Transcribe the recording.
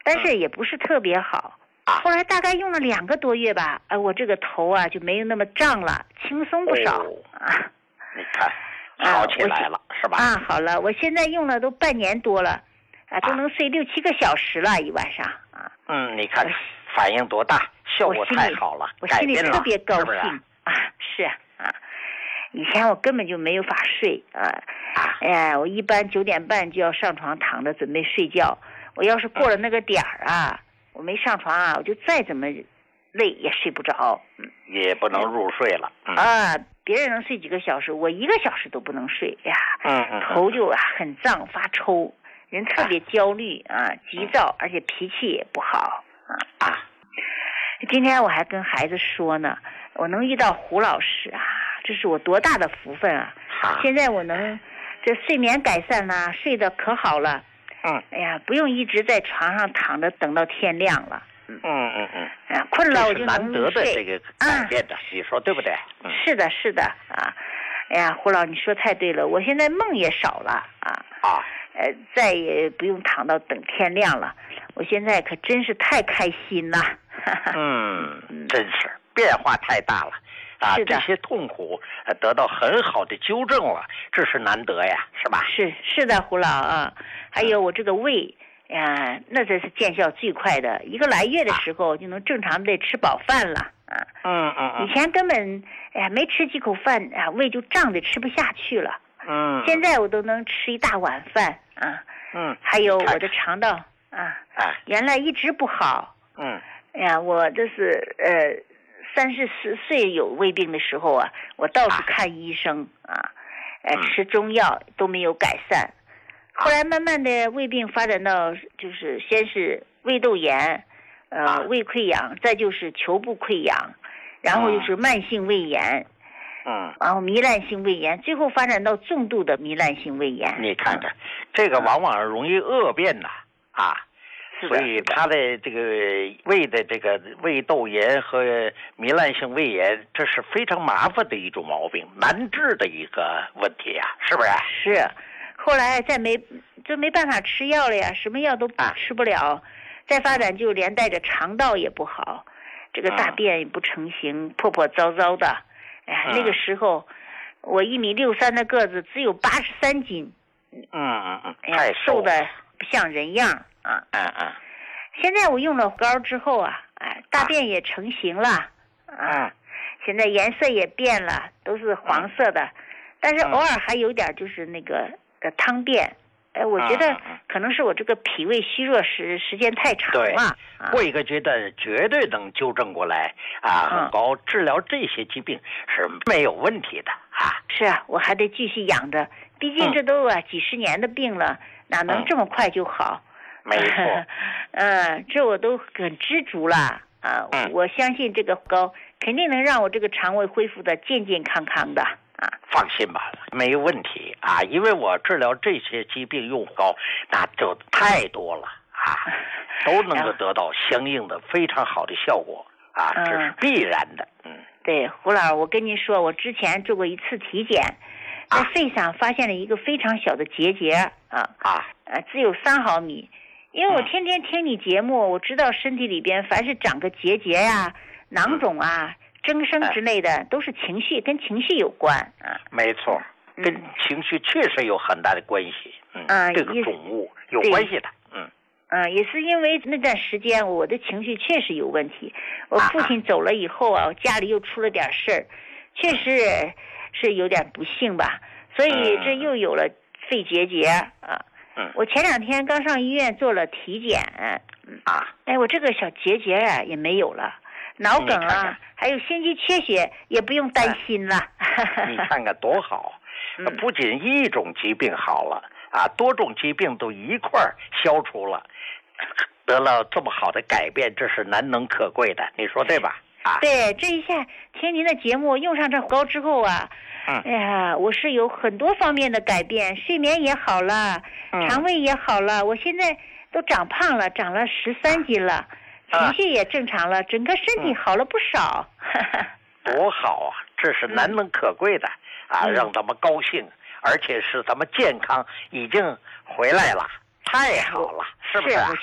但是也不是特别好。后来大概用了2个多月吧，我这个头啊就没有那么胀了，轻松不少啊。 你看，好起来了是吧？ 好了，我现在用了都半年多了，都能睡6-7个小时了一晚上啊。 你看反应多大，效果太好了， 我心里特别高兴是是啊。以前我根本就没有法睡我一般9点半就要上床躺着准备睡觉。我要是过了那个点儿我没上床我就再怎么累也睡不着， 也不能入睡了别人能睡几个小时，我1个小时都不能睡头就很胀发抽，人特别焦虑急躁，而且脾气也不好今天我还跟孩子说呢，我能遇到胡老师这是我多大的福分现在我能这睡眠改善了，睡得可好了哎呀，不用一直在床上躺着等到天亮了困了我就能入睡， 难得的这个改变的你说对不对？ 是的哎呀，胡老你说太对了，我现在梦也少了再也不用躺到等天亮了，我现在可真是太开心了真是变化太大了这些痛苦得到很好的纠正了，这是难得呀，是吧？ 是的，胡老还有我这个胃那这是见效最快的，1个来月的时候就能正常的吃饱饭了以前根本没吃几口饭胃就胀得吃不下去了现在我都能吃1大碗饭还有我的肠道原来一直不好我这是34岁有胃病的时候我到处看医生吃中药都没有改善，后来慢慢的胃病发展到就是先是胃窦炎胃溃疡，再就是球部溃疡，然后就是慢性胃炎然后糜烂性胃炎，最后发展到重度的糜烂性胃炎。 你看看这个往往容易恶变所以他的这个胃的这个胃窦炎和糜烂性胃炎，这是非常麻烦的一种毛病，难治的一个问题是不是？ 是，后来就没办法吃药了呀，什么药都吃不了再发展就连带着肠道也不好，这个大便也不成形，破破糟糟的那个时候我1.63米的个子只有83斤太瘦的不像人样现在我用了膏之后大便也成型了现在颜色也变了，都是黄色的但是偶尔还有点就是那个汤便我觉得可能是我这个脾胃虚弱时间太长了过一个阶段绝对能纠正过来很高治疗这些疾病是没有问题的是我还得继续养着，毕竟这都几十年的病了哪能这么快就好没错这我都很知足了我相信这个膏肯定能让我这个肠胃恢复的健健康康的放心吧，没有问题因为我治疗这些疾病用膏那就太多了都能够得到相应的非常好的效果这是必然的对，胡老我跟您说，我之前做过一次体检在肺上发现了一个非常小的结节只有3毫米，因为我天天听你节目我知道身体里边凡是长个结节囊肿增生之类的都是跟情绪有关没错跟情绪确实有很大的关系这个肿物有关系的也是因为那段时间我的情绪确实有问题，我父亲走了以后家里又出了点事儿，确实是有点不幸吧，所以这又有了肺结节我前2天刚上医院做了体检我这个小结节也没有了，脑梗还有心肌缺血也不用担心了你看看多好不仅一种疾病好了多种疾病都一块儿消除了，得了这么好的改变，这是难能可贵的，你说对吧对，这一下听您的节目用上这膏之后哎呀，我是有很多方面的改变，睡眠也好了肠胃也好了，我现在都长胖了，长了13斤了情绪也正常了，整个身体好了不少多好这是难能可贵的让咱们高兴，而且是咱们健康已经回来了，太好了，是不是